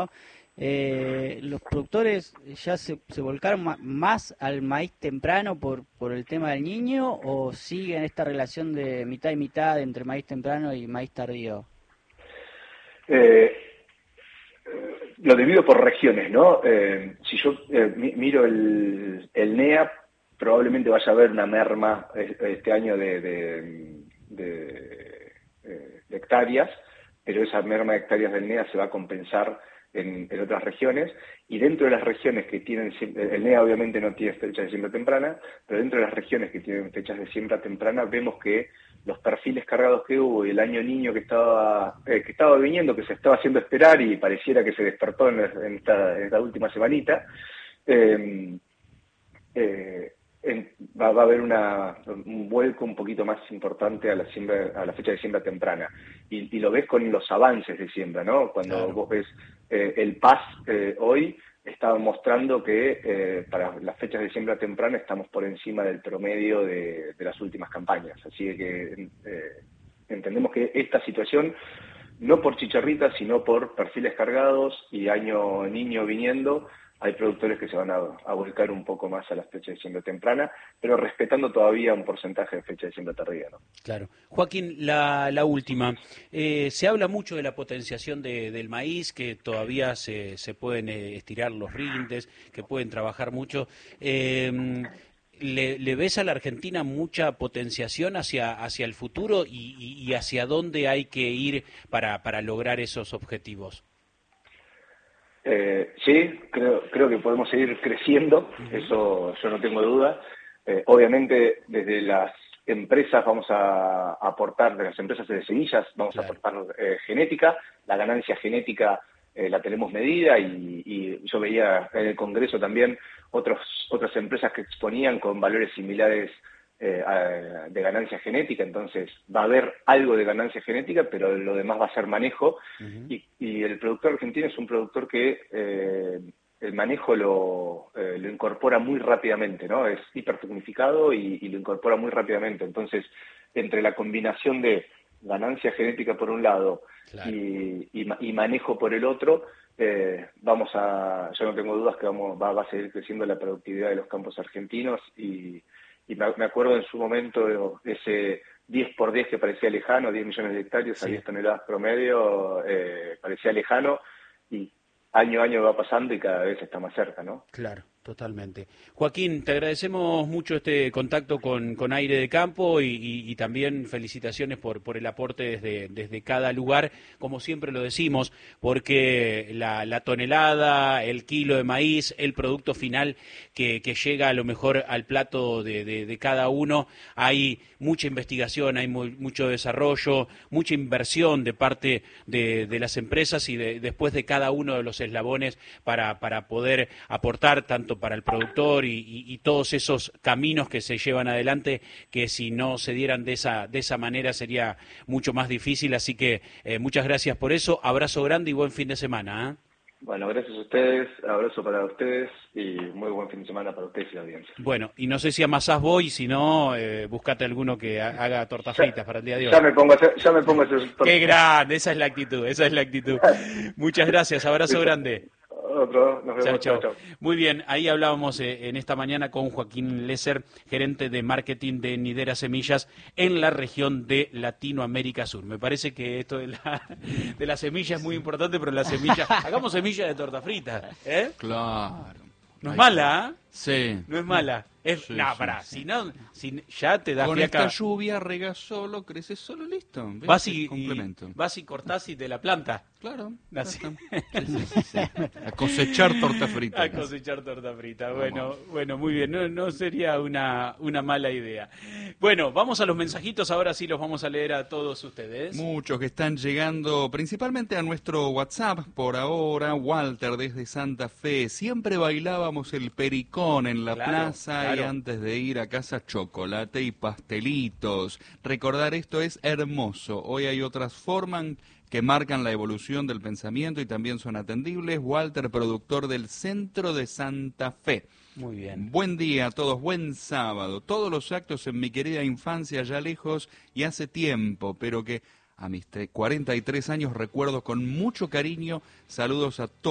¿no? ¿Los productores ya se volcaron más al maíz temprano por el tema del niño o siguen esta relación de mitad y mitad entre maíz temprano y maíz tardío? Lo divido por regiones, ¿no? Si yo miro el NEA, probablemente vaya a haber una merma este año de hectáreas, pero esa merma de hectáreas del NEA se va a compensar en otras regiones, y dentro de las regiones que tienen, el NEA obviamente no tiene fecha de siembra temprana, pero dentro de las regiones que tienen fechas de siembra temprana vemos que los perfiles cargados que hubo y el año niño que estaba viniendo, que se estaba haciendo esperar y pareciera que se despertó en esta última semanita, va a haber un vuelco un poquito más importante a la fecha de siembra temprana, y lo ves con los avances de siembra, ¿no? Cuando claro, vos ves el PAS hoy está mostrando que para las fechas de siembra temprana estamos por encima del promedio de las últimas campañas, así que entendemos que esta situación, no por chicharritas, sino por perfiles cargados y año niño viniendo, hay productores que se van a volcar un poco más a las fechas de siembra temprana, pero respetando todavía un porcentaje de fecha de siembra tardía, ¿no? Claro. Joaquín, la última. Se habla mucho de la potenciación del maíz, que todavía se pueden estirar los rindes, que pueden trabajar mucho. ¿Le ves a la Argentina mucha potenciación hacia el futuro y hacia dónde hay que ir para lograr esos objetivos? Sí, creo que podemos seguir creciendo, eso yo no tengo duda. Obviamente desde las empresas vamos a aportar, de las empresas de semillas vamos a aportar genética, la ganancia genética la tenemos medida, y yo veía en el Congreso también otras empresas que exponían con valores similares de ganancia genética, entonces va a haber algo de ganancia genética, pero lo demás va a ser manejo, y el productor argentino es un productor que el manejo lo incorpora muy rápidamente, ¿no? Es hipertecnificado y lo incorpora muy rápidamente, entonces entre la combinación de ganancia genética por un lado, claro, y manejo por el otro, yo no tengo dudas que va a seguir creciendo la productividad de los campos argentinos, y me acuerdo en su momento ese 10x10 que parecía lejano, 10 millones de hectáreas, sí, a 10 toneladas promedio, parecía lejano, y año a año va pasando y cada vez está más cerca, ¿no? Claro, totalmente. Joaquín, te agradecemos mucho este contacto con Aire de Campo y también felicitaciones por el aporte desde cada lugar, como siempre lo decimos, porque la tonelada, el kilo de maíz, el producto final que llega a lo mejor al plato de cada uno, hay mucha investigación, hay mucho desarrollo, mucha inversión de parte de las empresas y después de cada uno de los eslabones para poder aportar tanto para el productor y todos esos caminos que se llevan adelante, que si no se dieran de esa manera sería mucho más difícil, así que muchas gracias por eso, abrazo grande y buen fin de semana, ¿eh? Bueno, gracias a ustedes, abrazo para ustedes y muy buen fin de semana para ustedes y la audiencia. Bueno, y no sé si amasás vos, y si no, buscate alguno que haga tortas fritas para el día de hoy. Ya me pongo a hacer tortas. ¡Qué grande! Esa es la actitud. Muchas gracias, abrazo grande. Otro, nos vemos. Chau. Muy bien, ahí hablábamos en esta mañana con Joaquín Lesser, gerente de marketing de Nidera Semillas en la región de Latinoamérica Sur. Me parece que esto de la semilla es muy importante, pero la semilla, hagamos semilla de torta frita, ¿eh? Claro. No es mala, ¿eh? Sí. No es mala. Sí, pará, sí. si ya te das con fiaca. Esta lluvia rega solo, crece solo, listo. Vas complemento. Vas y cortás y te la planta. Claro. Así. Sí. A cosechar torta frita. A cosechar torta frita. Bueno, muy bien. No sería una mala idea. Bueno, vamos a los mensajitos. Ahora sí los vamos a leer a todos ustedes. Muchos que están llegando, principalmente a nuestro WhatsApp. Por ahora, Walter desde Santa Fe. Siempre bailábamos el pericón en la plaza. Claro. Y antes de ir a casa, chocolate y pastelitos. Recordar esto es hermoso. Hoy hay otras formas que marcan la evolución del pensamiento y también son atendibles. Walter, productor del Centro de Santa Fe. Muy bien. Buen día a todos, buen sábado. Todos los actos en mi querida infancia ya lejos y hace tiempo, pero que a mis 43 años recuerdo con mucho cariño. Saludos a todos.